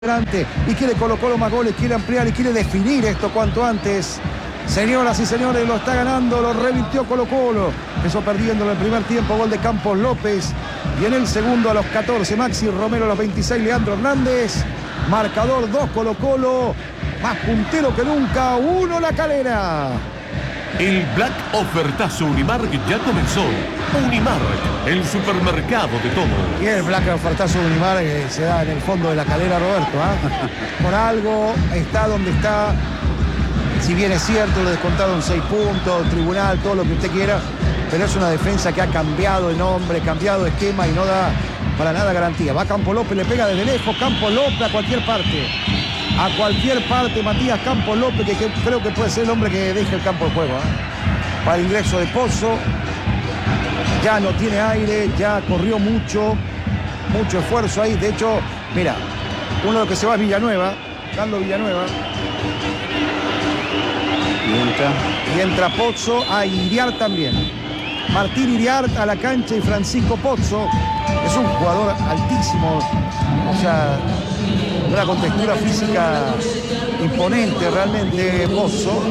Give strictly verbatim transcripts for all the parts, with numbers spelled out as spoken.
Y quiere Colo Colo más goles, quiere ampliar y quiere definir esto cuanto antes. Señoras y señores, lo está ganando, lo revirtió Colo Colo. Empezó perdiendo en el primer tiempo, gol de Campos López. Y en el segundo, a los catorce, Maxi Romero, a los veintiséis, Leandro Hernández. Marcador dos, Colo Colo. Más puntero que nunca, uno La Calera. El Black Ofertazo Unimark ya comenzó. Unimark, el supermercado de todo. Y el Black Ofertazo Unimark eh, se da en el fondo de La Calera, Roberto. ¿eh? Por algo está donde está. Si bien es cierto, le descontaron seis puntos, tribunal, todo lo que usted quiera, pero es una defensa que ha cambiado de nombre, cambiado de esquema y no da para nada garantía. Va Campos López, le pega desde lejos, Campos López a cualquier parte. A cualquier parte, Matías Campos López, que, que creo que puede ser el hombre que deje el campo de juego. ¿eh? Para el ingreso de Pozo, ya no tiene aire, ya corrió mucho, mucho esfuerzo ahí. De hecho, mira, uno de los que se va es Villanueva, Carlos Villanueva. Y entra. Y entra Pozzo a Iriart también. Martín Iriart a la cancha y Francisco Pozzo. Es un jugador altísimo, o sea, una contextura física imponente realmente, Pozzo.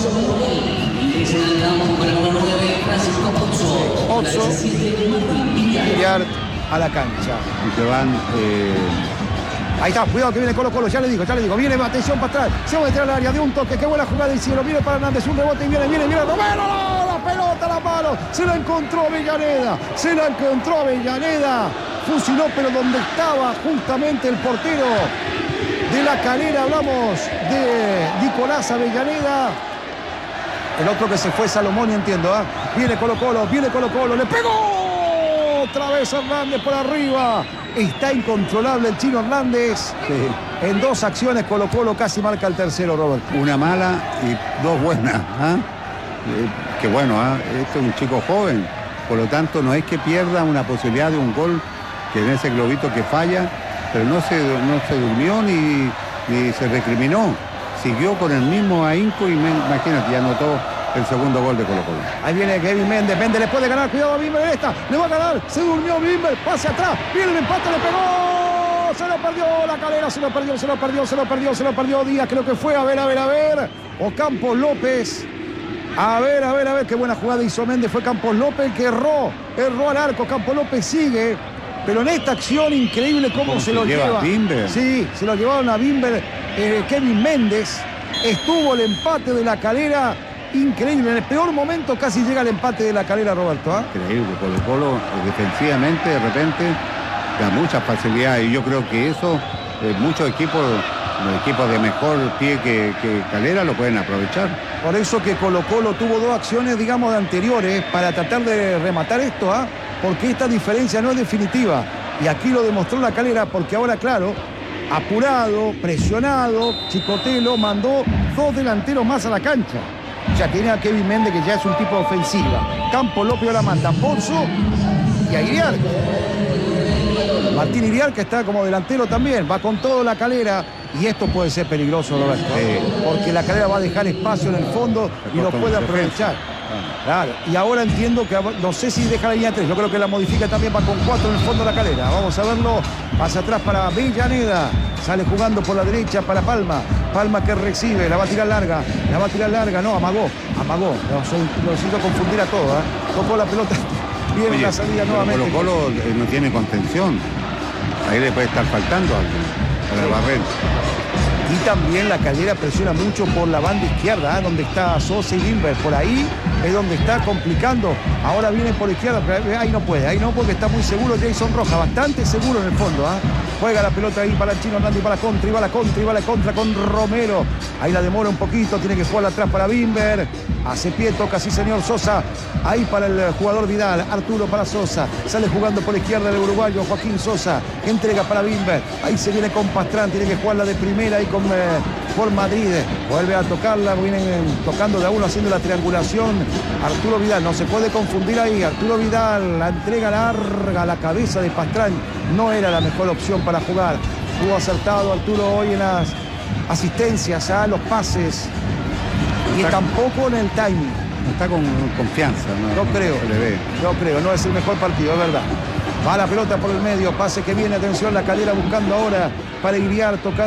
Pozzo, Iriart a la cancha. Y que van... Eh... Ahí está, cuidado que viene Colo Colo, ya le digo, ya le digo, viene, atención para atrás, se va a meter al área de un toque, qué buena jugada del cielo, viene para Hernández, un rebote y viene, viene, viene, Romero, no, la pelota a la mano, se la encontró Avellaneda, se la encontró Avellaneda, fusiló pero donde estaba justamente el portero de La Calera, hablamos de Nicolás Avellaneda, el otro que se fue Salomón, entiendo, ¿eh? Viene Colo Colo, viene Colo Colo, le pegó otra vez Hernández por arriba. Está incontrolable el chino Hernández. Sí. En dos acciones Colo Colo casi marca el tercero, Robert. Una mala y dos buenas. ¿eh? Eh, que bueno, ¿eh? Este es un chico joven. Por lo tanto, no es que pierda una posibilidad de un gol que en ese globito que falla, pero no se, no se durmió ni, ni se recriminó. Siguió con el mismo ahínco y me, imagínate, ya anotó el segundo gol de Colo Colo. Ahí viene Kevin Méndez, Méndez le puede ganar, cuidado a Bimber en esta, le va a ganar, se durmió Bimber, pase atrás, viene el empate, le pegó, se lo perdió La Calera, se lo perdió, se lo perdió, se lo perdió, se lo perdió Díaz, creo que fue, a ver, a ver, a ver, o Campos López, a ver, a ver, a ver, qué buena jugada hizo Méndez, fue Campos López el que erró, erró al arco, Campos López sigue, pero en esta acción increíble cómo, ¿Cómo se, se lo lleva. lleva. Bimber? Sí, se lo llevaron a Bimber, eh, Kevin Méndez, estuvo el empate de La Calera. Increíble, en el peor momento casi llega el empate de La Calera, Roberto. ¿eh? Increíble, Colo Colo defensivamente de repente da muchas facilidades y yo creo que eso eh, muchos equipos, los equipos de mejor pie que, que Calera lo pueden aprovechar. Por eso que Colo Colo tuvo dos acciones, digamos, de anteriores para tratar de rematar esto, ¿ah? ¿eh? Porque esta diferencia no es definitiva. Y aquí lo demostró La Calera porque ahora, claro, apurado, presionado, Chicotelo mandó dos delanteros más a la cancha. Ya tiene a Kevin Méndez, que ya es un tipo de ofensiva. Campos López ahora manda Pozzo y a Iriart. Martín Iriart, que está como delantero también, va con todo La Calera. Y esto puede ser peligroso, Roberto. Sí. Porque La Calera va a dejar espacio en el fondo y lo puede aprovechar. Claro, y ahora entiendo que no sé si deja la línea tres, yo creo que la modifica también, va con cuatro en el fondo de La Calera. Vamos a verlo, pasa atrás para Avellaneda, sale jugando por la derecha para Palma, Palma que recibe, la va a tirar larga, la va a tirar larga, no, amagó, amagó, lo siento confundir a todo, ¿eh? Tocó la pelota, viene Oye, la salida nuevamente. Colo Colo no tiene contención, ahí le puede estar faltando algo para el barrer. Y también La Calera presiona mucho por la banda izquierda, ¿eh? Donde está Sosa y Bimber. Por ahí es donde está complicando. Ahora viene por la izquierda, pero ahí no puede, ahí no, porque está muy seguro Jason Rojas, bastante seguro en el fondo. ¿eh? Juega la pelota ahí para el chino Hernández, para la contra, y va la contra, y va la contra con Romero. Ahí la demora un poquito, tiene que jugar atrás para Bimber. Hace pie, toca, sí señor, Sosa. Ahí para el jugador Vidal, Arturo para Sosa. Sale jugando por la izquierda el uruguayo Joaquín Sosa. Entrega para Bimber. Ahí se viene con Pastrán, tiene que jugarla de primera ahí con, eh, por Madrid. Vuelve a tocarla, vienen tocando de a uno, haciendo la triangulación. Arturo Vidal, no se puede confundir ahí. Arturo Vidal, la entrega larga a la cabeza de Pastrán. No era la mejor opción para jugar. Estuvo acertado Arturo hoy en las asistencias, a los pases. Y está, tampoco en el timing. Está con confianza, ¿no? Yo creo, no le ve. yo creo, no es el mejor partido, es verdad. Va la pelota por el medio, pase que viene, atención, La Calera buscando ahora para Iriar, tocando